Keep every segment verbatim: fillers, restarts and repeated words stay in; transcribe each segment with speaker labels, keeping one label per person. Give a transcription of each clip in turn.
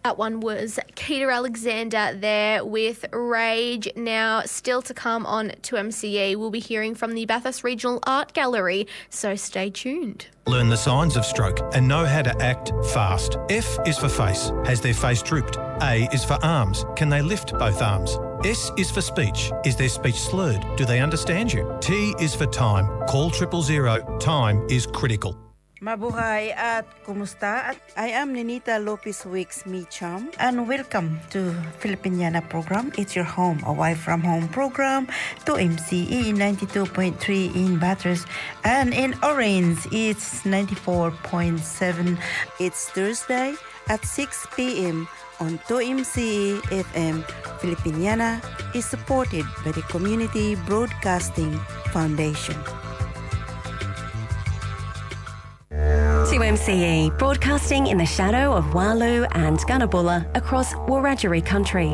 Speaker 1: That one was Keita Alexander there with Rage. Now, still to come on two M C E, we'll be hearing from the Bathurst Regional Art Gallery, so stay tuned.
Speaker 2: Learn the signs of stroke and know how to act fast. F is for face. Has their face drooped? A is for arms. Can they lift both arms? S is for speech. Is their speech slurred? Do they understand you? T is for time. Call triple zero. Time is critical.
Speaker 3: Mabuhay at kumusta? At I am Ninita Lopez Wicks Meacham and welcome to Filipiniana program. It's your home away from home program to M C E ninety-two point three in Bathurst and in Orange it's ninety-four point seven. It's Thursday at six p.m. on two M C E F M. Filipiniana is supported by the Community Broadcasting Foundation.
Speaker 4: two M C E, broadcasting in the shadow of Walu and Gunnabulla across Wiradjuri country.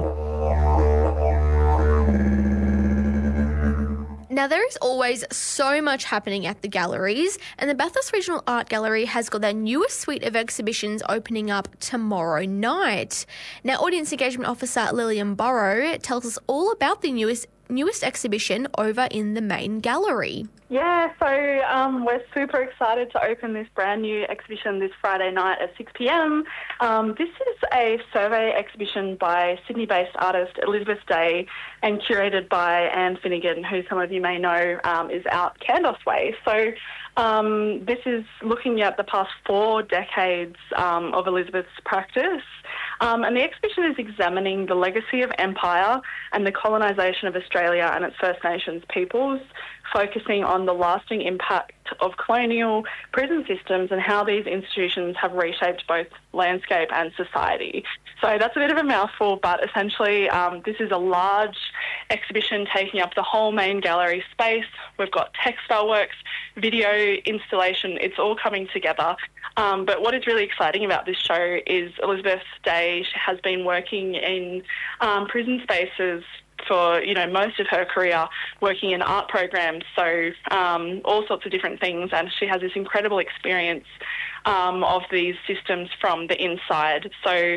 Speaker 1: Now, there is always so much happening at the galleries, and the Bathurst Regional Art Gallery has got their newest suite of exhibitions opening up tomorrow night. Now, Audience Engagement Officer Lillian Burrow tells us all about the newest newest exhibition over in the main gallery.
Speaker 5: Yeah, so um, we're super excited to open this brand new exhibition this Friday night at six p.m. Um, this is a survey exhibition by Sydney-based artist Elizabeth Day and curated by Anne Finnegan, who some of you may know um, is out Candos Way. So um, this is looking at the past four decades um, of Elizabeth's practice. Um, and the exhibition is examining the legacy of empire and the colonisation of Australia and its First Nations peoples, focusing on the lasting impact of colonial prison systems and how these institutions have reshaped both landscape and society. So that's a bit of a mouthful, but essentially um, this is a large exhibition taking up the whole main gallery space. We've got textile works, video installation, it's all coming together. Um, but what is really exciting about this show is Elizabeth Day has been working in um, prison spaces for, you know, most of her career, working in art programs, so um, all sorts of different things, and she has this incredible experience um, of these systems from the inside. So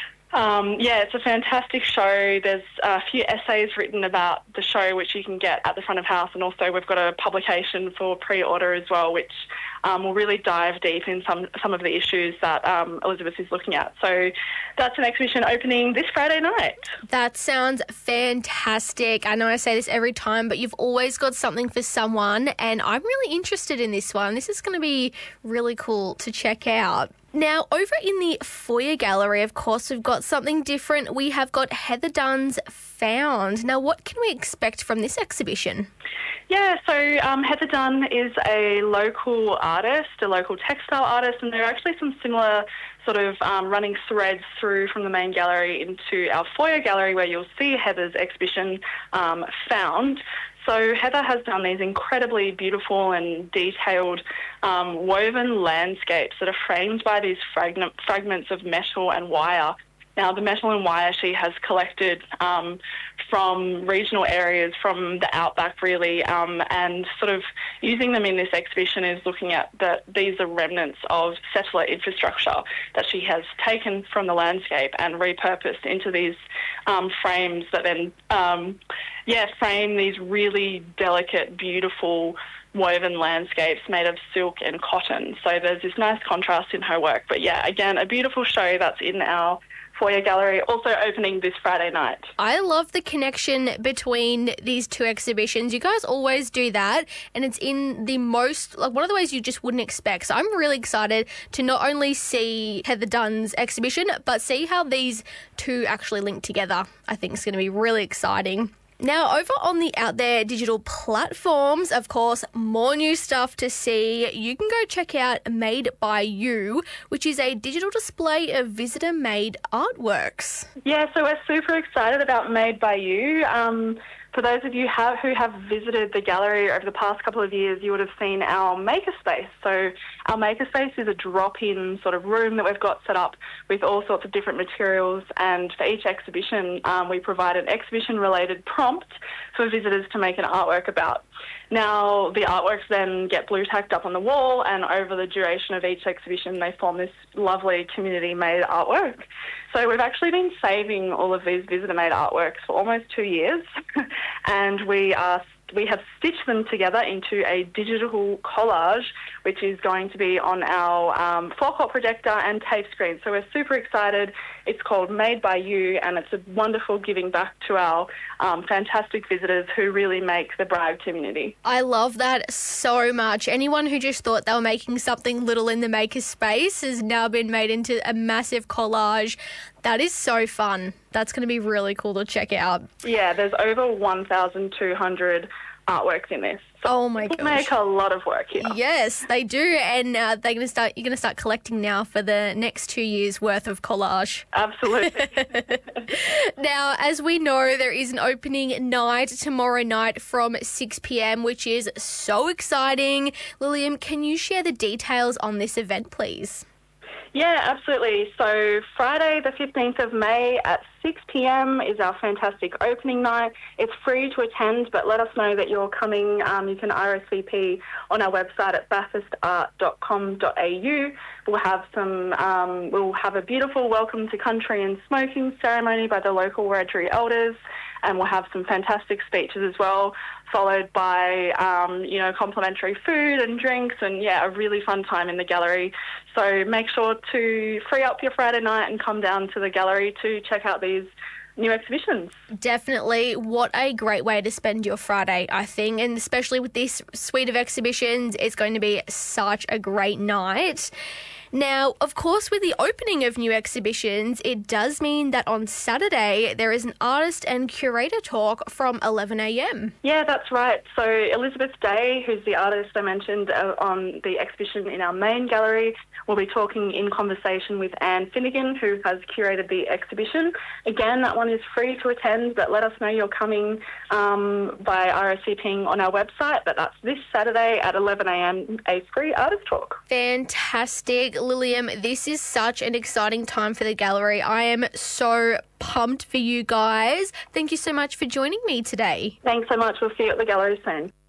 Speaker 5: Um, yeah, it's a fantastic show. There's a few essays written about the show which you can get at the front of house, and also we've got a publication for pre-order as well, which um, will really dive deep in some some of the issues that um, Elizabeth is looking at. So that's an exhibition opening this Friday night.
Speaker 1: That sounds fantastic. I know I say this every time, but you've always got something for someone, and I'm really interested in this one. This is going to be really cool to check out. Now, over in the foyer gallery, of course, we've got something different. We have got Heather Dunn's Found. Now, what can we expect from this exhibition?
Speaker 5: Yeah, so um, Heather Dunn is a local artist, a local textile artist, and there are actually some similar sort of um, running threads through from the main gallery into our foyer gallery where you'll see Heather's exhibition um, Found. So Heather has done these incredibly beautiful and detailed um, woven landscapes that are framed by these fragment, fragments of metal and wire. Now, the metal and wire she has collected um, from regional areas, from the outback really, um, and sort of using them in this exhibition is looking at that these are remnants of settler infrastructure that she has taken from the landscape and repurposed into these um, frames that then, um, yeah, frame these really delicate, beautiful woven landscapes made of silk and cotton. So there's this nice contrast in her work. But yeah, again, a beautiful show that's in our foyer gallery, also opening this Friday night.
Speaker 1: I love the connection between these two exhibitions. You guys always do that, and it's in the most, like, one of the ways you just wouldn't expect. So I'm really excited to not only see Heather Dunn's exhibition, but see how these two actually link together. I think it's going to be really exciting. Now, over on the Out There digital platforms, of course, more new stuff to see. You can go check out Made by You, which is a digital display of visitor-made artworks.
Speaker 5: Yeah, so we're super excited about Made by You. Um, for those of you have, who have visited the gallery over the past couple of years, you would have seen our makerspace. So our makerspace is a drop-in sort of room that we've got set up with all sorts of different materials, and for each exhibition um, we provide an exhibition-related prompt for visitors to make an artwork about. Now, the artworks then get blue-tacked up on the wall, and over the duration of each exhibition they form this lovely community-made artwork. So we've actually been saving all of these visitor-made artworks for almost two years, and we are we have stitched them together into a digital collage, which is going to be on our um, forecourt projector and tape screen. So we're super excited. It's called Made by You, and it's a wonderful giving back to our um, fantastic visitors who really make the Bragg community.
Speaker 1: I love that so much. Anyone who just thought they were making something little in the maker space has now been made into a massive collage. That is so fun. That's going to be really cool to check out.
Speaker 5: Yeah, there's over one thousand two hundred artworks in this. So
Speaker 1: oh my
Speaker 5: people
Speaker 1: gosh.
Speaker 5: make a lot of work here.
Speaker 1: Yes, they do, and uh, they're going to start. You're going to start collecting now for the next two years worth of collage.
Speaker 5: Absolutely.
Speaker 1: Now, as we know, there is an opening night tomorrow night from six p.m, which is so exciting. Lilium, can you share the details on this event, please?
Speaker 5: Yeah, absolutely. So Friday the fifteenth of May at six p.m. is our fantastic opening night. It's free to attend, but let us know that you're coming. Um, you can R S V P on our website at bathurst art dot com dot a u. We'll have some. Um, we'll have a beautiful welcome to country and smoking ceremony by the local Wiradjuri elders, and we'll have some fantastic speeches as well, followed by, um, you know, complimentary food and drinks and, yeah, a really fun time in the gallery. So make sure to free up your Friday night and come down to the gallery to check out these new exhibitions.
Speaker 1: Definitely. What a great way to spend your Friday, I think. And especially with this suite of exhibitions, it's going to be such a great night. Now, of course, with the opening of new exhibitions, it does mean that on Saturday there is an artist and curator talk from eleven a.m.
Speaker 5: Yeah, that's right. So Elizabeth Day, who's the artist I mentioned uh, on the exhibition in our main gallery, will be talking in conversation with Anne Finnegan, who has curated the exhibition. Again, that one is free to attend, but let us know you're coming um, by RSVPing on our website. But that's this Saturday at eleven a.m, a free artist talk.
Speaker 1: Fantastic. Lilium, this is such an exciting time for the gallery. I am so pumped for you guys. Thank you so much for joining me today.
Speaker 5: Thanks so much. We'll see you at the gallery soon.